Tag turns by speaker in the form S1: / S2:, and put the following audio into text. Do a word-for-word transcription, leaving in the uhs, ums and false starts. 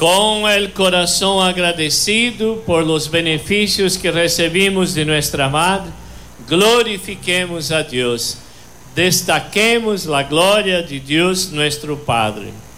S1: Con el corazón agradecido por los beneficios que recibimos de nuestra Madre, glorifiquemos a Dios. Destaquemos la gloria de Dios nuestro Padre.